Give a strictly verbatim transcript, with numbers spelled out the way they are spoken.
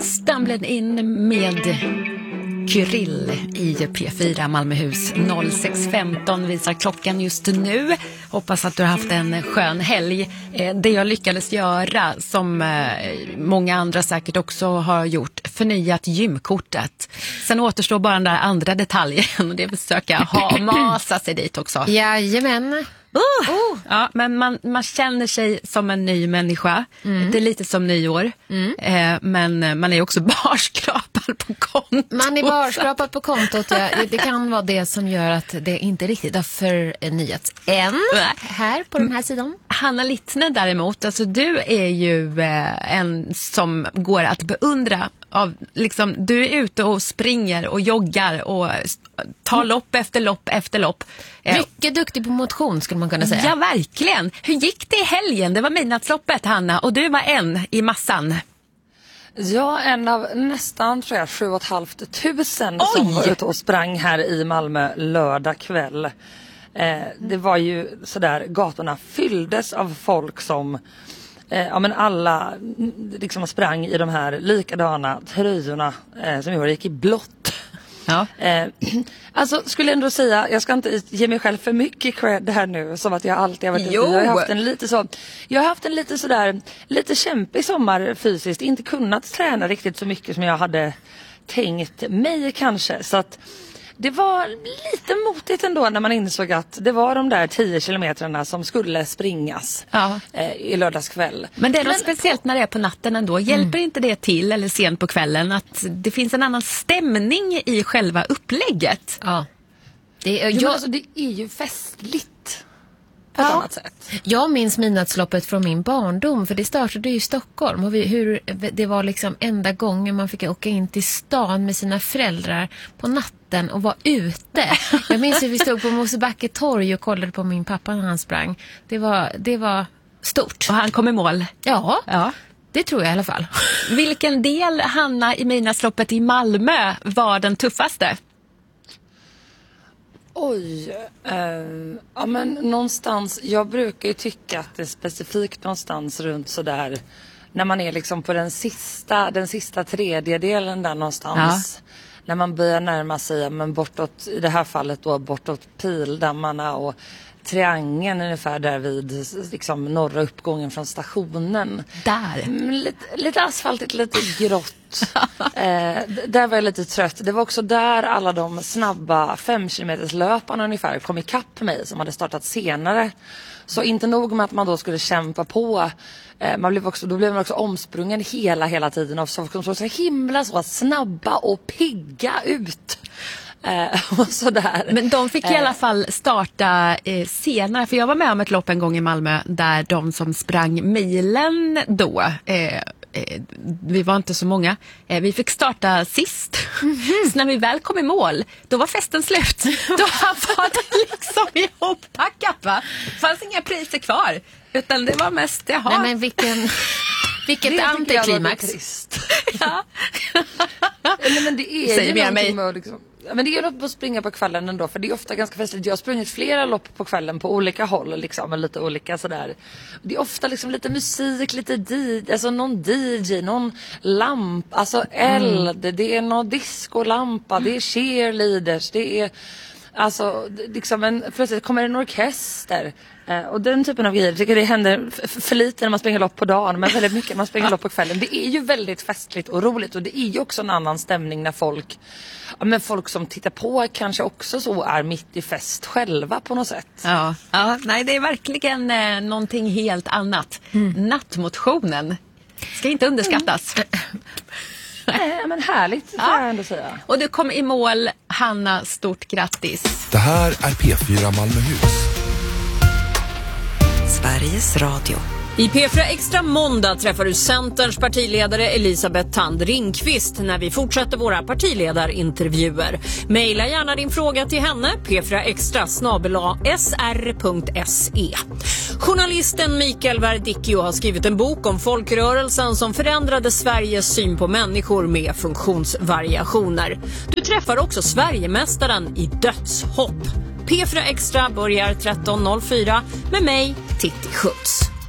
Stumbled in med Kyrill i P fyra Malmöhus. noll sex femton visar klockan just nu. Hoppas att du har haft en skön helg. Det jag lyckades göra, som många andra säkert också har gjort, förnyat gymkortet. Sen återstår bara den där andra detaljen, och det är att försöka ha masa sig dit också. Jajamän. Uh, uh. Ja, men man, man känner sig som en ny människa. Mm. Det är lite som nyår. Mm. eh, Men man är också barskrapad på kontot. Man är barskrapad på kontot, ja. Det kan vara det som gör att det inte riktigt har förnyats än här på den här sidan. Hanna Littner däremot, alltså du är ju eh, en som går att beundra av, liksom, du är ute och springer och joggar och tar lopp efter lopp efter lopp. Mycket duktig på motion, skulle man kunna säga. Ja, verkligen. Hur gick det i helgen? Det var midnattsloppet, Hanna, och du var en i massan. Ja, en av nästan tror jag, sju och ett halvt tusen Oj! Som var ute och sprang här i Malmö lördag kväll. Eh, det var ju sådär, gatorna fylldes av folk som Eh, ja, men alla liksom sprang i de här likadana tröjorna eh, som jag gick i blått. Ja. Eh, alltså skulle jag ändå säga, jag ska inte ge mig själv för mycket cred här nu, som att jag alltid har varit ute. Jag har haft en lite så, jag har haft en lite sådär, lite kämpig sommar fysiskt, inte kunnat träna riktigt så mycket som jag hade tänkt mig kanske, så att det var lite motigt ändå när man insåg att det var de där tio kilometrarna som skulle springas ja. eh, i lördagskväll. Men det är något Men, speciellt när det är på natten ändå. Hjälper mm. inte det till, eller sent på kvällen, att det finns en annan stämning i själva upplägget? Ja. Det är, jo, jag, alltså, det är ju festligt. På ett ja. annat sätt. Jag minns midnattsloppet från min barndom, för det startade ju i Stockholm, och vi, hur det var liksom enda gången man fick åka in till stan med sina föräldrar på natten och vara ute. Jag minns hur vi stod på Mosebacke torg och kollade på min pappa när han sprang. Det var, det var stort. Och han kom i mål? Ja, ja. Det tror jag i alla fall. Vilken del, Hanna, i midnattsloppet i Malmö var den tuffaste? Oj, eh, ja men någonstans, jag brukar ju tycka att det är specifikt någonstans runt sådär, när man är liksom på den sista, den sista tredjedelen där någonstans, ja. När man börjar närma sig, men bortåt, i det här fallet då, bortåt Pildammarna och Triangeln ungefär där vid liksom norra uppgången från stationen. Där? Lite, lite asfaltigt, lite grått. eh, där var jag lite trött. Det var också där alla de snabba fem kilometers löparna ungefär kom i kapp mig, som hade startat senare. Så inte nog med att man då skulle kämpa på. Eh, man blev också, då blev man också omsprungen hela, hela tiden av folk som såg så himla så snabba och pigga ut. Eh, och sådär. Men de fick i alla fall starta eh, senare, för jag var med om ett lopp en gång i Malmö där de som sprang milen då, eh, eh, vi var inte så många, eh, vi fick starta sist. Mm-hmm. Så när vi väl kom i mål, då var festen slut. Då var det liksom ihoppackat, va? Det fanns inga priser kvar, utan det var mest, jaha. Nej, men vilken... Vilket antiklimax. Ja. Nej, men det är Säg ju mer mig. Med, liksom, men det är ju något på att springa på kvällen ändå, för det är ofta ganska festligt. Jag har sprungit flera lopp på kvällen på olika håll liksom, med lite olika sådär. Det är ofta liksom lite musik, lite D J, alltså någon D J, någon lamp, alltså eld, mm. det är någon discolampa, det är cheerleaders, det är alltså liksom en, plötsligt kommer en orkester. Eh, och den typen av grejer, jag tycker det händer f- för lite när man springer lopp på dagen, men väldigt mycket när man springer lopp på kvällen. Det är ju väldigt festligt och roligt, och det är ju också en annan stämning när folk, ja, men folk som tittar på kanske också så är mitt i fest själva på något sätt. Ja, ja, nej, det är verkligen eh, någonting helt annat. Mm. Nattmotionen ska inte underskattas. Mm. Nej, men härligt, får ja. jag ändå säga. Och du kom i mål, Hanna, stort grattis. Det här är P fyra Malmöhus. Sveriges Radio. I P fyra Extra måndag träffar du Centerns partiledare Elisabeth Thand Ringqvist när vi fortsätter våra partiledarintervjuer. Maila gärna din fråga till henne, p fyra extra snabel-a s r punkt s e. Journalisten Mikael Verdicchio har skrivit en bok om folkrörelsen som förändrade Sveriges syn på människor med funktionsvariationer. Du träffar också Sverigemästaren i dödshopp. P fyra Extra börjar tretton noll fyra med mig, Titti Schutz.